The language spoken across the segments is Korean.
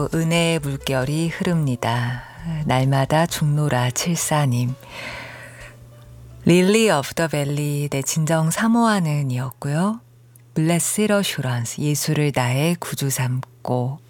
은혜의 물결이 흐릅니다. 날마다 중노라 74님. 릴리 오브 더 밸리 내 진정 사모하는 이었고요. 블레스드 어슈런스 예수를 나의 구주 삼고.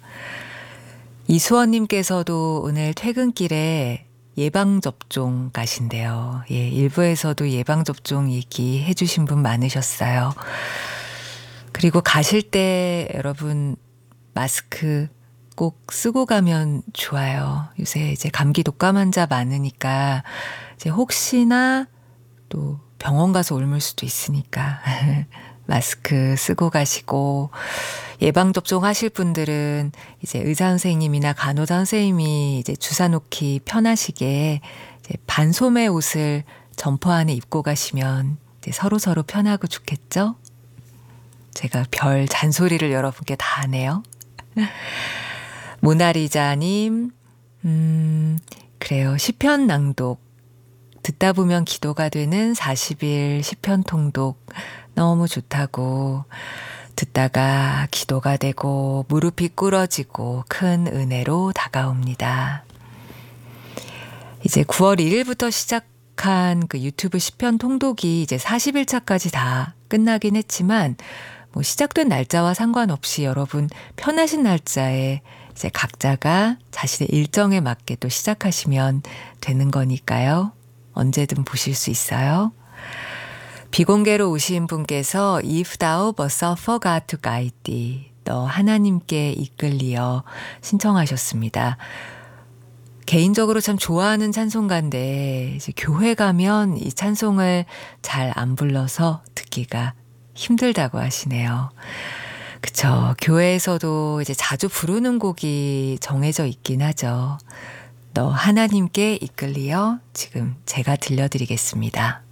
이수원님께서도 오늘 퇴근길에 예방접종 가신대요. 예, 일부에서도 예방접종 얘기해 주신 분 많으셨어요. 그리고 가실 때 여러분 마스크 꼭 쓰고 가면 좋아요. 요새 이제 감기 독감 환자 많으니까 이제 혹시나 또 병원 가서 옮을 수도 있으니까 마스크 쓰고 가시고, 예방접종 하실 분들은 이제 의사 선생님이나 간호사 선생님이 이제 주사 놓기 편하시게 이제 반소매 옷을 점퍼 안에 입고 가시면 이제 서로 편하고 좋겠죠? 제가 별 잔소리를 여러분께 다 하네요. 모나리자님, 그래요. 시편 낭독. 듣다 보면 기도가 되는 40일 시편 통독 너무 좋다고. 듣다가 기도가 되고 무릎이 꿇어지고 큰 은혜로 다가옵니다. 이제 9월 1일부터 시작한 그 유튜브 시편 통독이 이제 40일차까지 다 끝나긴 했지만 뭐 시작된 날짜와 상관없이 여러분 편하신 날짜에 이제 각자가 자신의 일정에 맞게 또 시작하시면 되는 거니까요. 언제든 보실 수 있어요. 비공개로 오신 분께서 If thou but suffer God to guide thee, 너 하나님께 이끌리어 신청하셨습니다. 개인적으로 참 좋아하는 찬송가인데 이제 교회 가면 이 찬송을 잘 안 불러서 듣기가 힘들다고 하시네요. 그쵸. 교회에서도 이제 자주 부르는 곡이 정해져 있긴 하죠. 너 하나님께 이끌리어 지금 제가 들려드리겠습니다.